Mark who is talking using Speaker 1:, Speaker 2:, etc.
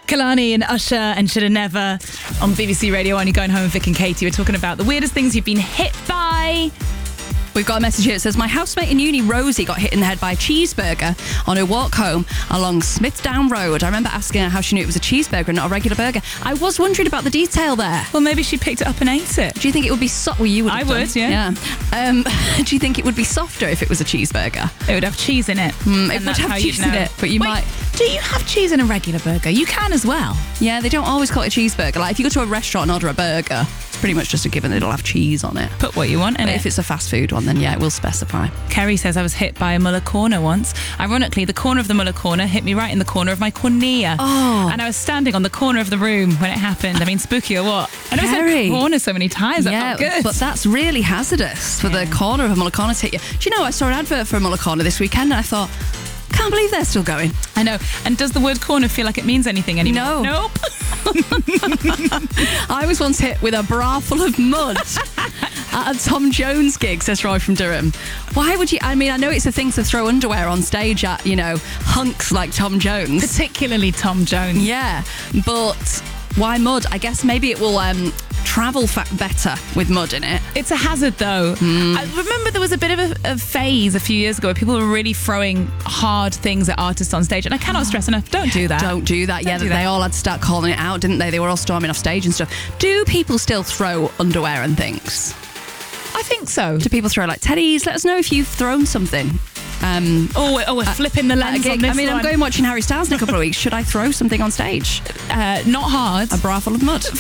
Speaker 1: Kalani and Usher and Shoulda Never on BBC Radio 1. You're going home with Vic and Katie. We're talking about the weirdest things you've been hit by.
Speaker 2: We've got a message here that says, my housemate in uni, Rosie, got hit in the head by a cheeseburger on her walk home along Smithdown Road. I remember asking her how she knew it was a cheeseburger and not a regular burger. I was wondering about the detail there.
Speaker 1: Well, maybe she picked it up and ate it.
Speaker 2: Do you think it would be soft? Well, you would.
Speaker 1: I would, yeah.
Speaker 2: Do you think it would be softer if it was a cheeseburger?
Speaker 1: It would have cheese in it.
Speaker 2: It would have cheese in it, but you might...
Speaker 1: Do you have cheese in a regular burger? You can as well.
Speaker 2: Yeah, they don't always call it a cheeseburger. Like, if you go to a restaurant and order a burger, it's pretty much just a given that it'll have cheese on it.
Speaker 1: Put what you want in
Speaker 2: But
Speaker 1: it.
Speaker 2: if it's a fast food one, then yeah, it will specify.
Speaker 1: Kerry says, I was hit by a Muller corner once. Ironically, the corner of the Muller corner hit me right in the corner of my cornea.
Speaker 2: Oh.
Speaker 1: And I was standing on the corner of the room when it happened. I mean, spooky or what? And I was
Speaker 2: Kerry.
Speaker 1: like, corner so many times. That
Speaker 2: Yeah,
Speaker 1: felt good.
Speaker 2: but that's really hazardous for the corner of a Muller corner to hit you. Do you know, I saw an advert for a Muller corner this weekend and I thought, can't believe they're still going.
Speaker 1: I know. And does the word corner feel like it means anything anymore?
Speaker 2: No.
Speaker 1: Nope.
Speaker 2: I was once hit with a bra full of mud at a Tom Jones gig, says Roy from Durham. Why would you? I mean, I know it's a thing to throw underwear on stage at, hunks like Tom Jones.
Speaker 1: Particularly Tom Jones.
Speaker 2: Yeah, but why mud? I guess maybe it will travel better with mud in it.
Speaker 1: It's a hazard, though. I remember there was a bit of a phase a few years ago where people were really throwing hard things at artists on stage, and I cannot stress enough, don't do that.
Speaker 2: Don't do that. They all had to start calling it out, didn't they? They were all storming off stage and stuff. Do people still throw underwear and things?
Speaker 1: I think so.
Speaker 2: Do people throw like teddies? Let us know if you've thrown something.
Speaker 1: We're flipping the lens on this one.
Speaker 2: I'm going watching Harry Styles in a couple of weeks. Should I throw something on stage?
Speaker 1: Not hard.
Speaker 2: A bra full of mud.